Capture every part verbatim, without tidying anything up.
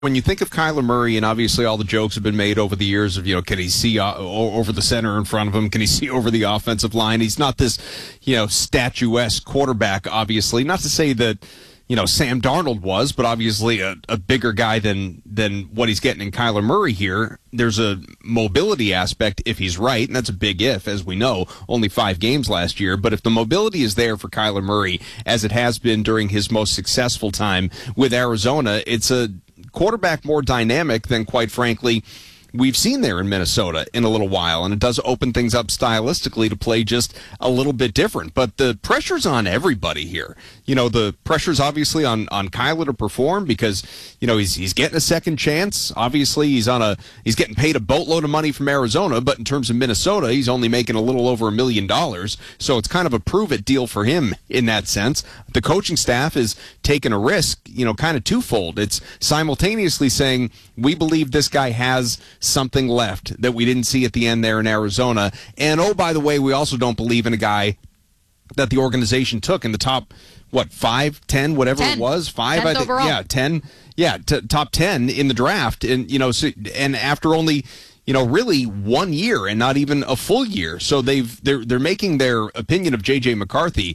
When you think of Kyler Murray, and obviously all the jokes have been made over the years of, you know, can he see uh, over the center in front of him? Can he see over the offensive line? He's not this, you know, statuesque quarterback, obviously. Not to say that, you know, Sam Darnold was, but obviously a, a bigger guy than than what he's getting in Kyler Murray here. There's a mobility aspect if he's right, and that's a big if, as we know, only five games last year. But if the mobility is there for Kyler Murray, as it has been during his most successful time with Arizona, it's a quarterback more dynamic than, quite frankly, we've seen there in Minnesota in a little while, and it does open things up stylistically to play just a little bit different. But the pressure's on everybody here. You know, the pressure's obviously on, on Kyler to perform because, you know, he's he's getting a second chance. Obviously, he's on a he's getting paid a boatload of money from Arizona, but in terms of Minnesota, he's only making a little over a million dollars. So it's kind of a prove-it deal for him in that sense. The coaching staff is taking a risk, you know, kind of twofold. It's simultaneously saying, we believe this guy has something left that we didn't see at the end there in Arizona. And, oh, by the way, we also don't believe in a guy that the organization took in the top, what, five, ten, whatever ten. it was? Five, I think. Overall. Yeah, ten. Yeah, t- top ten in the draft. And, you know, so, and after only, you know, really one year and not even a full year. So they've, they're, they're making their opinion of J J McCarthy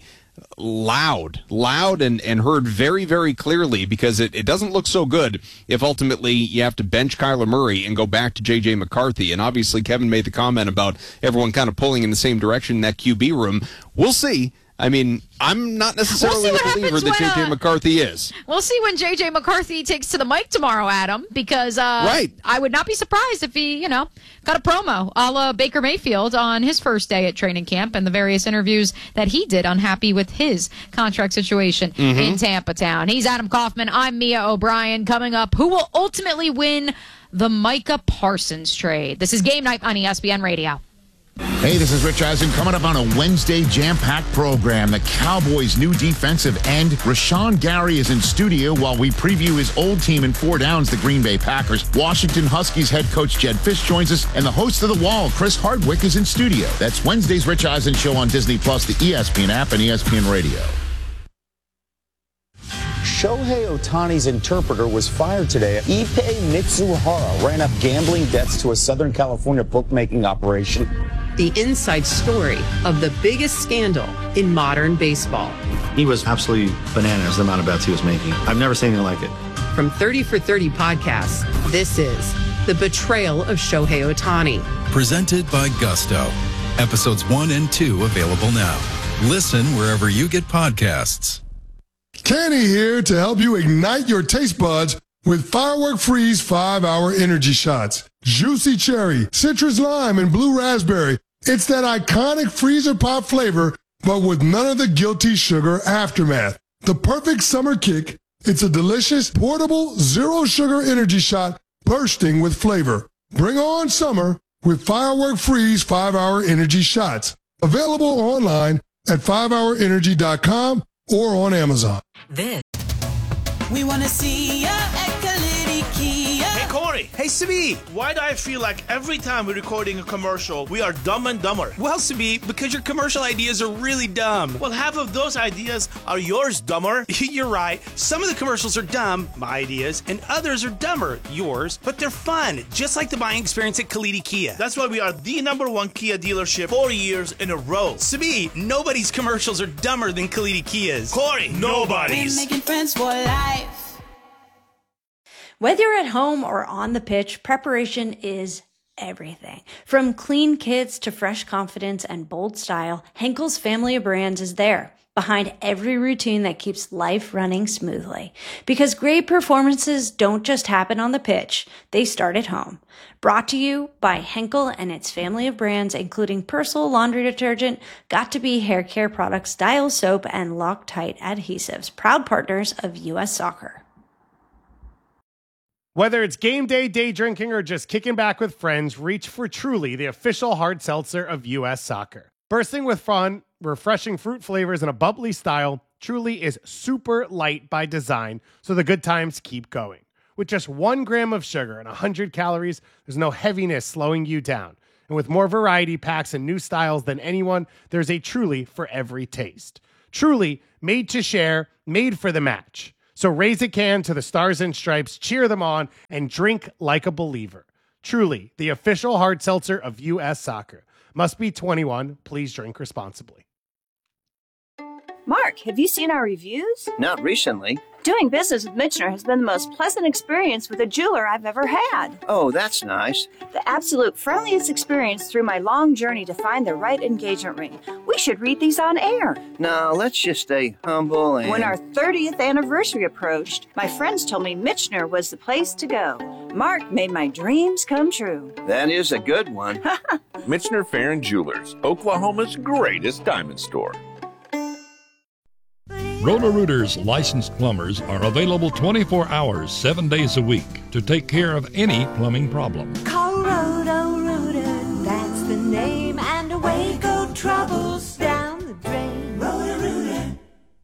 loud, loud and, and heard very, very clearly, because it, it doesn't look so good if ultimately you have to bench Kyler Murray and go back to J J McCarthy. And obviously Kevin made the comment about everyone kind of pulling in the same direction in that Q B room. We'll see. I mean, I'm not necessarily we'll a believer that J J uh, McCarthy is. We'll see when J J McCarthy takes to the mic tomorrow, Adam, because uh, right. I would not be surprised if he, you know, got a promo a la Baker Mayfield on his first day at training camp and the various interviews that he did, unhappy with his contract situation mm-hmm. in Tampa Town. He's Adam Kaufman. I'm Mia O'Brien. Coming up, who will ultimately win the Micah Parsons trade? This is Game Night on E S P N Radio. Hey, this is Rich Eisen. Coming up on a Wednesday jam-packed program, the Cowboys' new defensive end, Rashawn Gary, is in studio while we preview his old team in four downs, the Green Bay Packers. Washington Huskies head coach Jedd Fisch joins us, and the host of The Wall, Chris Hardwick, is in studio. That's Wednesday's Rich Eisen Show on Disney Plus, the E S P N app, and E S P N Radio. Shohei Ohtani's interpreter was fired today. Ippei Mitsuhara ran up gambling debts to a Southern California bookmaking operation. The inside story of the biggest scandal in modern baseball. He was absolutely bananas, the amount of bets he was making. I've never seen anything like it. From thirty for thirty podcasts, this is The Betrayal of Shohei Ohtani. Presented by Gusto. Episodes one and two available now. Listen wherever you get podcasts. Kenny here to help you ignite your taste buds with Firework Freeze five hour energy shots. Juicy cherry, citrus lime, and blue raspberry. It's that iconic freezer pop flavor, but with none of the guilty sugar aftermath. The perfect summer kick. It's a delicious, portable, zero sugar energy shot bursting with flavor. Bring on summer with Firework Freeze five hour energy shots. Available online at five hour energy dot com or on Amazon. This. We want to see ya at Kalidi Kia. Hey, Corey. Hey, Sabi. Why do I feel like every time we're recording a commercial, we are dumb and dumber? Well, Sabi, because your commercial ideas are really dumb. Well, half of those ideas are yours, dumber. You're right. Some of the commercials are dumb, my ideas, and others are dumber, yours, but they're fun, just like the buying experience at Kalidi Kia. That's why we are the number one Kia dealership four years in a row. Sabi, nobody's commercials are dumber than Kalidi Kia's. Corey, nobody's. We're making friends for life. Whether you're at home or on the pitch, preparation is everything. From clean kits to fresh confidence and bold style, Henkel's family of brands is there, behind every routine that keeps life running smoothly. Because great performances don't just happen on the pitch, they start at home. Brought to you by Henkel and its family of brands, including Persil laundry detergent, Got2b hair care products, Dial soap, and Loctite adhesives, proud partners of U S Soccer. Whether it's game day, day drinking, or just kicking back with friends, reach for Truly, the official hard seltzer of U S Soccer. Bursting with fun, refreshing fruit flavors, and a bubbly style, Truly is super light by design, so the good times keep going. With just one gram of sugar and one hundred calories, there's no heaviness slowing you down. And with more variety packs and new styles than anyone, there's a Truly for every taste. Truly, made to share, made for the match. So raise a can to the Stars and Stripes, cheer them on, and drink like a believer. Truly, the official hard seltzer of U S Soccer. Must be twenty-one. Please drink responsibly. Mark, have you seen our reviews? Not recently. Doing business with Michener has been the most pleasant experience with a jeweler I've ever had. Oh, that's nice. The absolute friendliest experience through my long journey to find the right engagement ring. We should read these on air. No, let's just stay humble and... When our thirtieth anniversary approached, my friends told me Michener was the place to go. Mark made my dreams come true. That is a good one. Michener Fair and Jewelers, Oklahoma's greatest diamond store. Roto-Rooters licensed plumbers are available twenty-four hours, seven days a week to take care of any plumbing problem. Call Roto-Rooter, that's the name, and away go troubles down the drain. Roto-Rooter.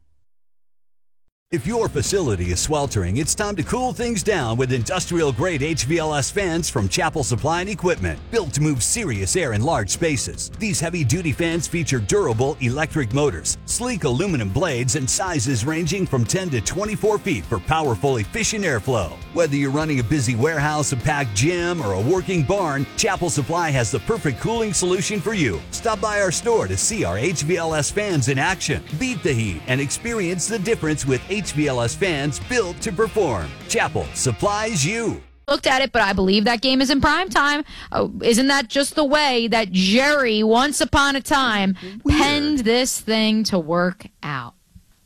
If your facility is sweltering, it's time to cool things down with industrial-grade H V L S fans from Chapel Supply and Equipment, built to move serious air in large spaces. These heavy-duty fans feature durable electric motors, sleek aluminum blades, and sizes ranging from ten to twenty-four feet for powerful, efficient airflow. Whether you're running a busy warehouse, a packed gym, or a working barn, Chapel Supply has the perfect cooling solution for you. Stop by our store to see our H V L S fans in action. Beat the heat and experience the difference with H V L S fans built to perform. Chapel supplies you. Looked at it, but I believe that game is in prime time. Oh, isn't that just the way that Jerry, once upon a time, Weird. penned this thing to work out?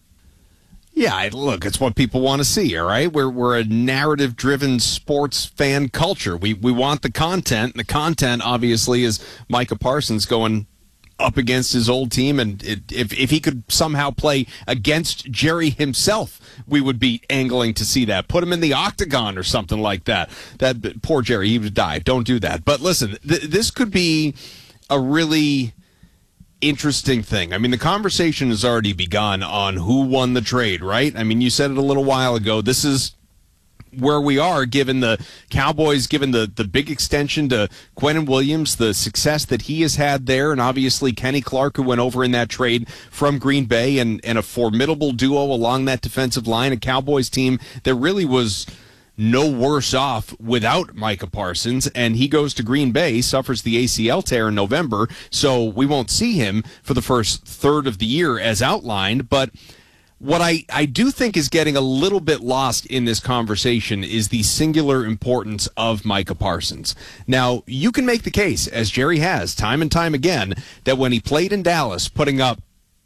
Yeah, look, it's what people want to see, all right? We're we're a narrative-driven sports fan culture. We we want the content, and the content, obviously, is Micah Parsons going up against his old team, and it, if if he could somehow play against Jerry himself, we would be angling to see that. Put him in the octagon or something like that. That poor Jerry, he would die. Don't do that. But listen, th- this could be a really interesting thing. I mean, the conversation has already begun on who won the trade, right? I mean, you said it a little while ago. This is where we are, given the Cowboys, given the, the big extension to Quinnen Williams, the success that he has had there, and obviously Kenny Clark, who went over in that trade from Green Bay, and, and a formidable duo along that defensive line, a Cowboys team that really was no worse off without Micah Parsons, and he goes to Green Bay, suffers the A C L tear in November, so we won't see him for the first third of the year as outlined, but what I, I do think is getting a little bit lost in this conversation is the singular importance of Micah Parsons. Now, you can make the case, as Jerry has time and time again, that when he played in Dallas, putting up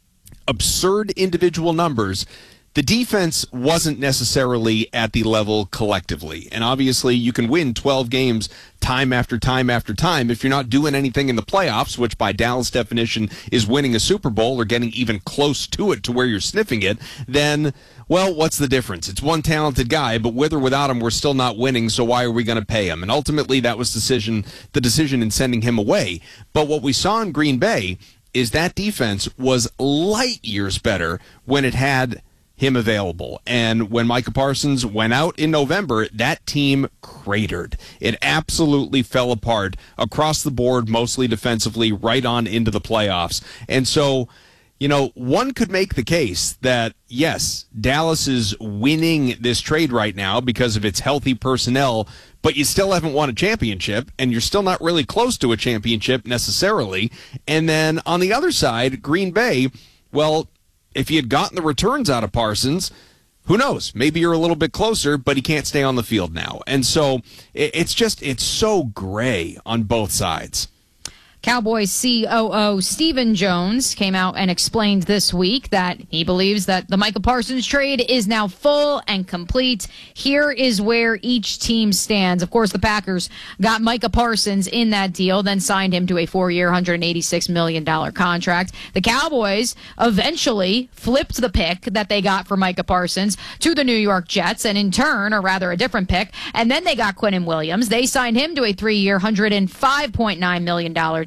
absurd individual numbers, the defense wasn't necessarily at the level collectively. And obviously, you can win twelve games time after time after time. If you're not doing anything in the playoffs, which by Dallas definition is winning a Super Bowl or getting even close to it to where you're sniffing it, then, well, what's the difference? It's one talented guy, but with or without him, we're still not winning, so why are we going to pay him? And ultimately, that was decision the decision in sending him away. But what we saw in Green Bay is that defense was light years better when it had him available. And when Micah Parsons went out in November, that team cratered. It absolutely fell apart across the board, mostly defensively, right on into the playoffs. And so, you know, one could make the case that, yes, Dallas is winning this trade right now because of its healthy personnel, but you still haven't won a championship, and you're still not really close to a championship necessarily. And then on the other side, Green Bay, well, if he had gotten the returns out of Parsons, who knows? Maybe you're a little bit closer, but he can't stay on the field now. And so it's just, it's so gray on both sides. Cowboys C O O Stephen Jones came out and explained this week that he believes that the Micah Parsons trade is now full and complete. Here is where each team stands. Of course, the Packers got Micah Parsons in that deal, then signed him to a four-year, one hundred eighty-six million dollars contract. The Cowboys eventually flipped the pick that they got for Micah Parsons to the New York Jets, and in turn, or rather a different pick, and then they got Quinnen Williams. They signed him to a three-year, one hundred five point nine million dollars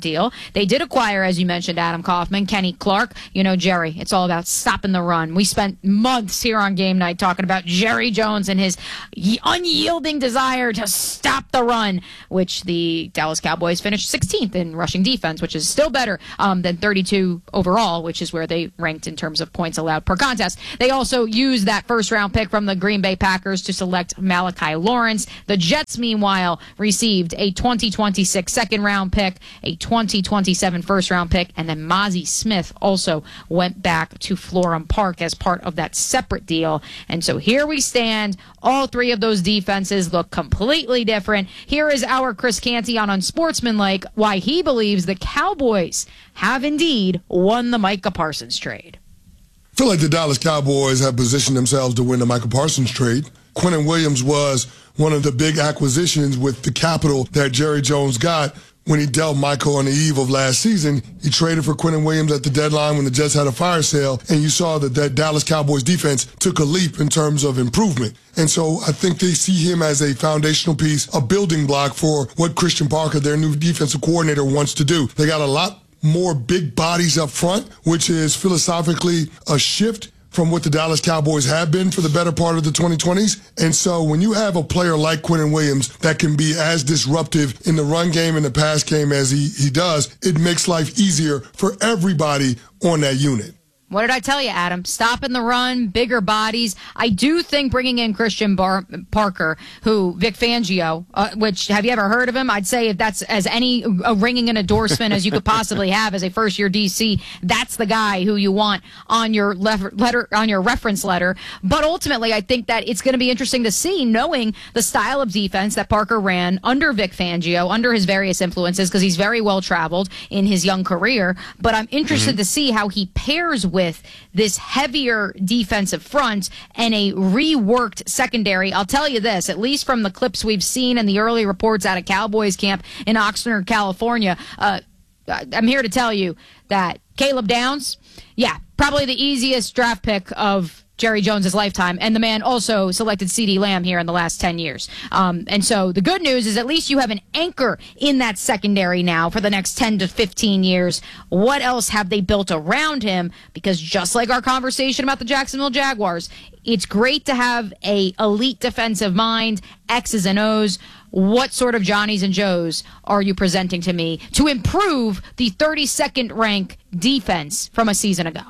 deal. They did acquire, as you mentioned, Adam Kaufman, Kenny Clark. You know, Jerry, it's all about stopping the run. We spent months here on Game Night talking about Jerry Jones and his unyielding desire to stop the run, which the Dallas Cowboys finished sixteenth in rushing defense, which is still better um, than thirty-two overall, which is where they ranked in terms of points allowed per contest. They also used that first-round pick from the Green Bay Packers to select Malachi Lawrence. The Jets, meanwhile, received a twenty twenty-six second-round pick, a twenty twenty-seven first-round pick, and then Mozzie Smith also went back to Florham Park as part of that separate deal. And so here we stand. All three of those defenses look completely different. Here is our Chris Canty on Unsportsmanlike why he believes the Cowboys have indeed won the Micah Parsons trade. I feel like the Dallas Cowboys have positioned themselves to win the Micah Parsons trade. Quinnen Williams was one of the big acquisitions with the capital that Jerry Jones got when he dealt Michael on the eve of last season. He traded for Quinnen Williams at the deadline when the Jets had a fire sale, and you saw that that Dallas Cowboys defense took a leap in terms of improvement. And so I think they see him as a foundational piece, a building block for what Christian Parker, their new defensive coordinator, wants to do. They got a lot more big bodies up front, which is philosophically a shift from what the Dallas Cowboys have been for the better part of the twenty twenties. And so when you have a player like Quinnen Williams that can be as disruptive in the run game and the pass game as he, he does, it makes life easier for everybody on that unit. What did I tell you, Adam? Stopping the run, bigger bodies. I do think bringing in Christian Bar- Parker, who Vic Fangio, uh, which have you ever heard of him? I'd say if that's as any a ringing an endorsement as you could possibly have as a first-year D C, that's the guy who you want on your le- letter on your reference letter. But ultimately, I think that it's going to be interesting to see, knowing the style of defense that Parker ran under Vic Fangio, under his various influences, because he's very well traveled in his young career. But I'm interested mm-hmm. to see how he pairs with with this heavier defensive front and a reworked secondary. I'll tell you this, at least from the clips we've seen and the early reports out of Cowboys camp in Oxnard, California, uh, I'm here to tell you that Caleb Downs, yeah, probably the easiest draft pick of Jerry Jones' lifetime, and the man also selected CeeDee Lamb here in the last ten years. Um, and so the good news is at least you have an anchor in that secondary now for the next ten to fifteen years. What else have they built around him? Because just like our conversation about the Jacksonville Jaguars, it's great to have a elite defensive mind, X's and O's. What sort of Johnnies and Joes are you presenting to me to improve the thirty-second rank defense from a season ago?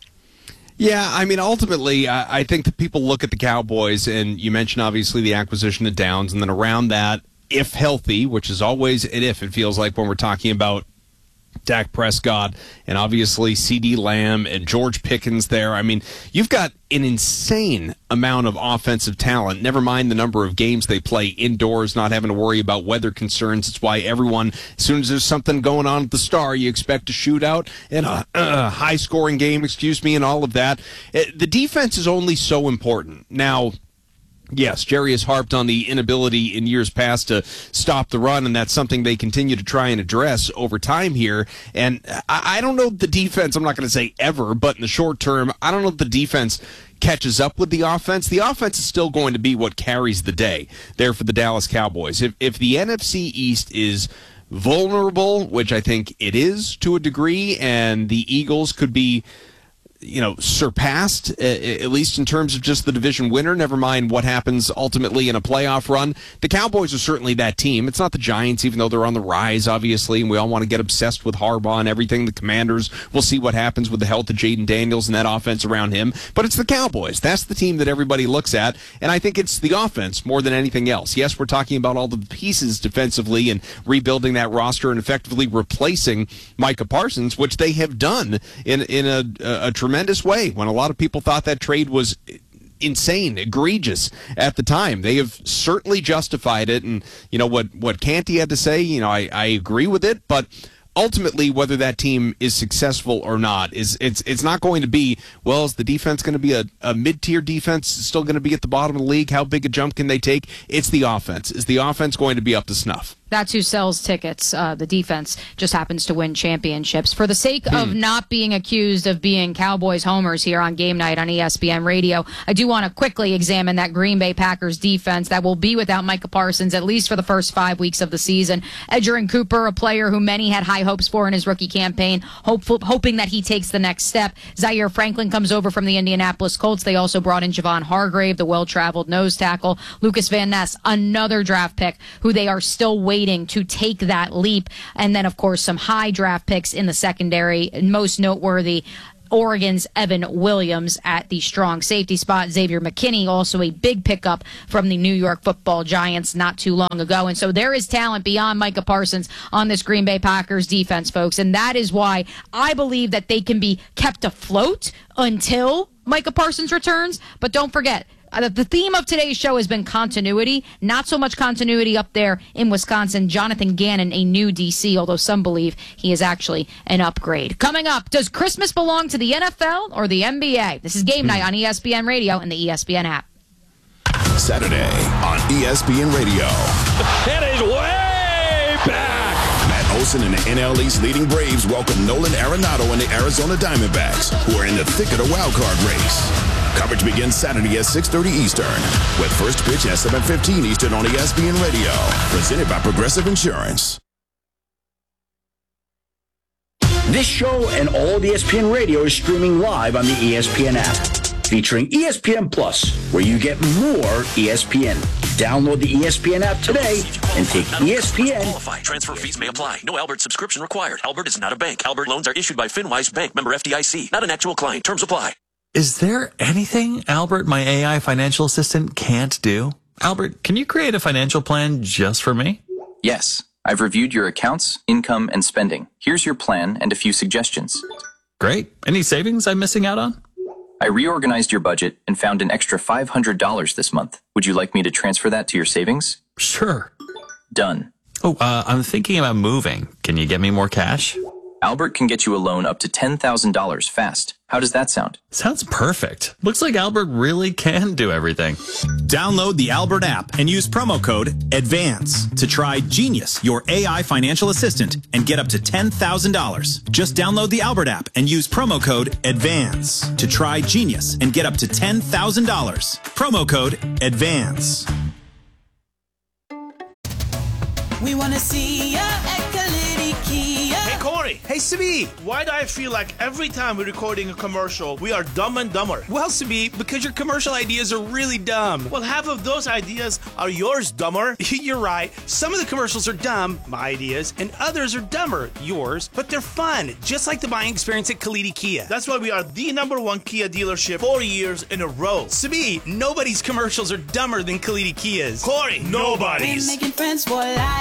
Yeah, I mean, ultimately, I, I think that people look at the Cowboys, and you mentioned, obviously, the acquisition of Downs, and then around that, if healthy, which is always an if, it feels like when we're talking about Dak Prescott, and obviously CeeDee Lamb and George Pickens there. I mean, you've got an insane amount of offensive talent, never mind the number of games they play indoors, not having to worry about weather concerns. It's why everyone, as soon as there's something going on at the Star, you expect a shootout and a, a high-scoring game, excuse me, and all of that. The defense is only so important. Now, yes, Jerry has harped on the inability in years past to stop the run, and that's something they continue to try and address over time here. And I, I don't know if the defense, I'm not going to say ever, but in the short term, I don't know if the defense catches up with the offense. The offense is still going to be what carries the day there for the Dallas Cowboys. If, if the N F C East is vulnerable, which I think it is to a degree, and the Eagles could be, you know, surpassed, uh, at least in terms of just the division winner, never mind what happens ultimately in a playoff run. The Cowboys are certainly that team. It's not the Giants, even though they're on the rise, obviously, and we all want to get obsessed with Harbaugh and everything. The Commanders, we'll see what happens with the health of Jaden Daniels and that offense around him. But it's the Cowboys. That's the team that everybody looks at, and I think it's the offense more than anything else. Yes, we're talking about all the pieces defensively and rebuilding that roster and effectively replacing Micah Parsons, which they have done in, in a, a, a tremendous way when a lot of people thought that trade was insane, egregious at the time. They have certainly justified it, and you know what what Canty had to say, you know, I, I agree with it, but ultimately whether that team is successful or not is it's it's not going to be, well, is the defense going to be a, a mid-tier defense, still going to be at the bottom of the league? How big a jump can they take? It's the offense. Is the offense going to be up to snuff? That's who sells tickets. Uh, the defense just happens to win championships. For the sake hmm. of not being accused of being Cowboys homers here on Game Night on E S P N Radio, I do want to quickly examine that Green Bay Packers defense that will be without Micah Parsons at least for the first five weeks of the season. Edgerrin Cooper, a player who many had high hopes for in his rookie campaign, hopeful, hoping that he takes the next step. Zaire Franklin comes over from the Indianapolis Colts. They also brought in Javon Hargrave, the well-traveled nose tackle. Lucas Van Ness, another draft pick who they are still waiting to take that leap. And then, of course, some high draft picks in the secondary. Most noteworthy, Oregon's Evan Williams at the strong safety spot. Xavier McKinney, also a big pickup from the New York Football Giants not too long ago. And so there is talent beyond Micah Parsons on this Green Bay Packers defense, folks. And that is why I believe that they can be kept afloat until Micah Parsons returns. But don't forget, Uh, the theme of today's show has been continuity. Not so much continuity up there in Wisconsin. Jonathan Gannon, a new D C, although some believe he is actually an upgrade. Coming up, does Christmas belong to the N F L or the N B A? This is Game Night on E S P N Radio and the E S P N app. Saturday on E S P N Radio. It is way back. Matt Olson and the N L East leading Braves welcome Nolan Arenado and the Arizona Diamondbacks, who are in the thick of the wild card race. Coverage begins Saturday at six thirty Eastern, with first pitch at seven fifteen Eastern on E S P N Radio. Presented by Progressive Insurance. This show and all of E S P N Radio is streaming live on the E S P N app, featuring E S P N Plus, where you get more E S P N. Download the E S P N app today and take E S P N. Qualify. Transfer fees may apply. No Albert subscription required. Albert is not a bank. Albert loans are issued by FinWise Bank, member F D I C. Not an actual client. Terms apply. Is there anything Albert, my A I financial assistant, can't do? Albert, can you create a financial plan just for me? Yes. I've reviewed your accounts, income, and spending. Here's your plan and a few suggestions. Great. Any savings I'm missing out on? I reorganized your budget and found an extra five hundred dollars this month. Would you like me to transfer that to your savings? Sure. Done. Oh, uh, I'm thinking about moving. Can you get me more cash? Albert can get you a loan up to ten thousand dollars fast. How does that sound? Sounds perfect. Looks like Albert really can do everything. Download the Albert app and use promo code ADVANCE to try Genius, your A I financial assistant, and get up to ten thousand dollars. Just download the Albert app and use promo code ADVANCE to try Genius and get up to ten thousand dollars. Promo code ADVANCE. We want to see ya at Kalidi Kia. Hey, Corey. Hey, Sabi. Why do I feel like every time we're recording a commercial, we are dumb and dumber? Well, Sabi, because your commercial ideas are really dumb. Well, half of those ideas are yours, dumber. You're right. Some of the commercials are dumb, my ideas, and others are dumber, yours, but they're fun, just like the buying experience at Kalidi Kia. That's why we are the number one Kia dealership four years in a row. Sabi, nobody's commercials are dumber than Kalidi Kia's. Corey, nobody's. We're making friends for life.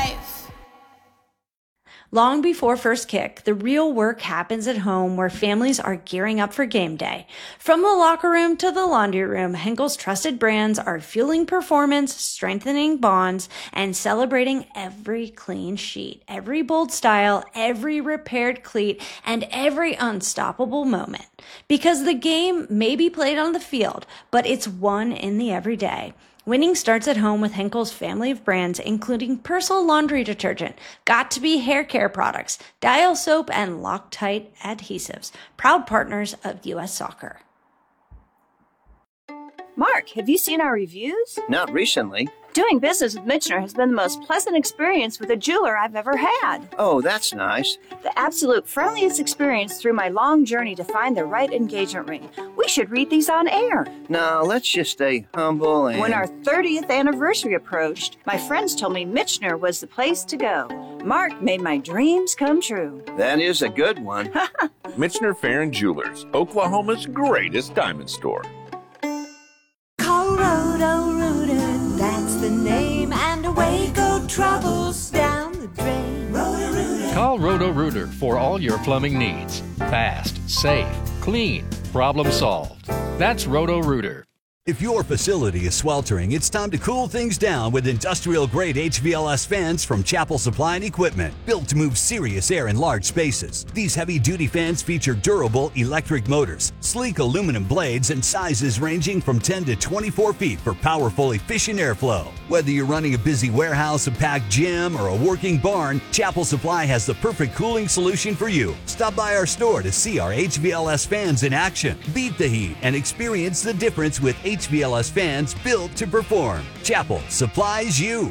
Long before first kick, the real work happens at home where families are gearing up for game day. From the locker room to the laundry room, Henkel's trusted brands are fueling performance, strengthening bonds, and celebrating every clean sheet, every bold style, every repaired cleat, and every unstoppable moment. Because the game may be played on the field, but it's won in the everyday. Winning starts at home with Henkel's family of brands, including Persil laundry detergent, Got2b hair care products, Dial soap, and Loctite adhesives, proud partners of U S Soccer. Mark, have you seen our reviews? Not recently. Doing business with Michener has been the most pleasant experience with a jeweler I've ever had. Oh, that's nice. The absolute friendliest experience through my long journey to find the right engagement ring. We should read these on air. No, let's just stay humble and... When our thirtieth anniversary approached, my friends told me Michener was the place to go. Mark made my dreams come true. That is a good one. Michener Fair and Jewelers, Oklahoma's greatest diamond store. Call Roto-Rooter, that's the name, and away go troubles down the drain. Roto-Rooter. Call Roto-Rooter for all your plumbing needs. Fast, safe, clean, problem solved. That's Roto-Rooter. If your facility is sweltering, it's time to cool things down with industrial-grade H V L S fans from Chapel Supply and Equipment, built to move serious air in large spaces. These heavy-duty fans feature durable electric motors, sleek aluminum blades, and sizes ranging from ten to twenty-four feet for powerful, efficient airflow. Whether you're running a busy warehouse, a packed gym, or a working barn, Chapel Supply has the perfect cooling solution for you. Stop by our store to see our H V L S fans in action. Beat the heat and experience the difference with H V L S fans built to perform. Chapel supplies you.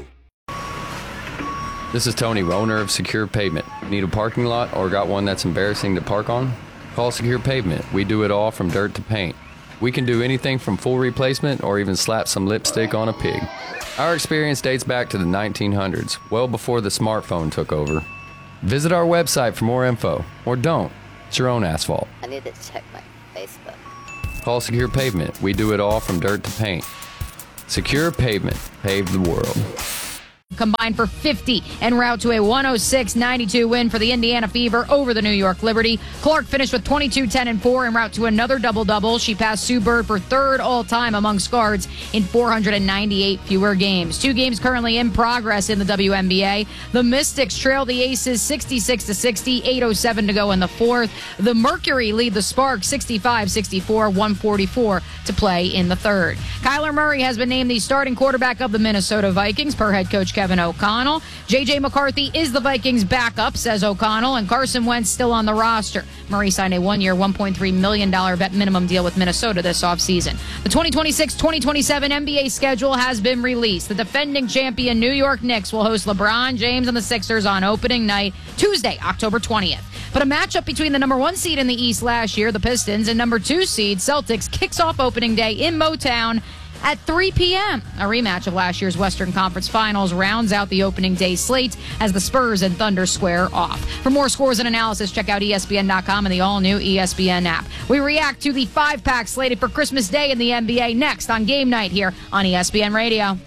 This is Tony, owner of Secure Pavement. Need a parking lot or got one that's embarrassing to park on? Call Secure Pavement. We do it all from dirt to paint. We can do anything from full replacement or even slap some lipstick on a pig. Our experience dates back to the nineteen hundreds, well before the smartphone took over. Visit our website for more info, or don't. It's your own asphalt. I need to check my Facebook. Call Secure Pavement. We do it all from dirt to paint. Secure Pavement. Pave the world. Combined for fifty en route to a one oh six ninety-two win for the Indiana Fever over the New York Liberty. Clark finished with twenty-two, ten, and four en route to another double-double. She passed Sue Bird for third all-time amongst guards in four hundred ninety-eight fewer games. Two games currently in progress in the W N B A. The Mystics trail the Aces sixty-six to sixty, eight oh seven to go in the fourth. The Mercury lead the Sparks sixty-five sixty-four, one forty-four to play in the third. Kyler Murray has been named the starting quarterback of the Minnesota Vikings per head coach Kevin O'Connell. J J McCarthy is the Vikings' backup, says O'Connell, and Carson Wentz still on the roster. Murray signed a one-year, one point three million dollars vet minimum deal with Minnesota this offseason. The twenty twenty-six twenty twenty-seven N B A schedule has been released. The defending champion New York Knicks will host LeBron James and the Sixers on opening night, Tuesday, October twentieth. But a matchup between the number one seed in the East last year, the Pistons, and number two seed, Celtics, kicks off opening day in Motown at three p.m. A rematch of last year's Western Conference Finals rounds out the opening day slate as the Spurs and Thunder square off. For more scores and analysis, check out E S P N dot com and the all-new E S P N app. We react to the five-pack slated for Christmas Day in the N B A next on Game Night here on E S P N Radio.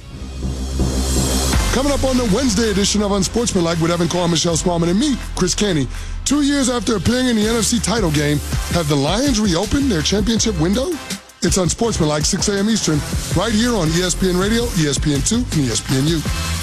Coming up on the Wednesday edition of Unsportsmanlike with Evan Carr, Michelle Smallman, and me, Chris Canty. Two years after appearing in the N F C title game, have the Lions reopened their championship window? It's Unsportsmanlike, six a.m. Eastern, right here on E S P N Radio, E S P N two, and E S P N U.